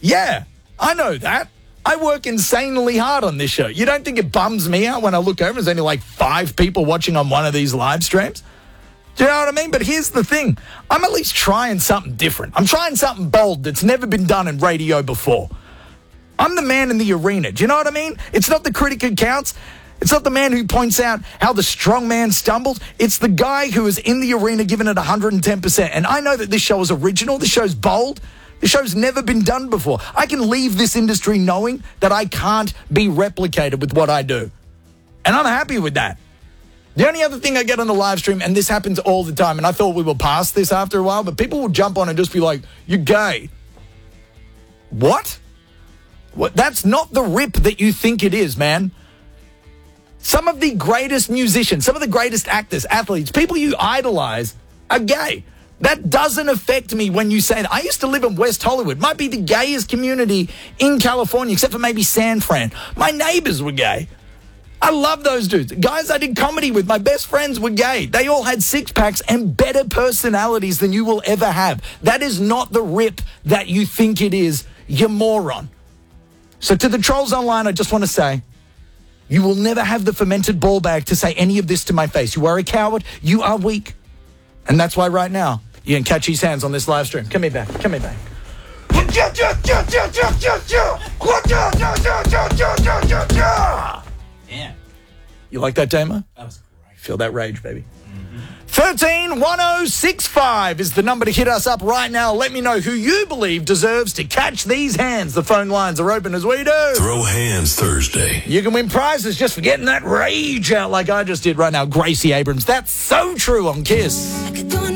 Yeah, I know that. I work insanely hard on this show. You don't think it bums me out when I look over and there's only like 5 people watching on one of these live streams? Do you know what I mean? But here's the thing. I'm at least trying something different. I'm trying something bold that's never been done in radio before. I'm the man in the arena. Do you know what I mean? It's not the critic who counts. It's not the man who points out how the strong man stumbles. It's the guy who is in the arena giving it 110%. And I know that this show is original. This show's bold. This show's never been done before. I can leave this industry knowing that I can't be replicated with what I do. And I'm happy with that. The only other thing I get on the live stream, and this happens all the time, and I thought we were past this after a while, but people will jump on and just be like, you're gay. What? That's not the rip that you think it is, man. Some of the greatest musicians, some of the greatest actors, athletes, people you idolize are gay. That doesn't affect me when you say that. I used to live in West Hollywood. Might be the gayest community in California, except for maybe San Fran. My neighbors were gay. I love those dudes. Guys I did comedy with, my best friends were gay. They all had six-packs and better personalities than you will ever have. That is not the rip that you think it is, you moron. So to the trolls online, I just want to say, you will never have the fermented ball bag to say any of this to my face. You are a coward. You are weak. And that's why right now, you can catch his hands on this live stream. Come here back. Come here back. Yeah. You like that, Damo? That was great. Feel that rage, baby. 131065 is the number to hit us up right now. Let me know who you believe deserves to catch these hands. The phone lines are open as we do. Throw Hands Thursday. You can win prizes just for getting that rage out like I just did right now. Gracie Abrams. That's so true on Kiss.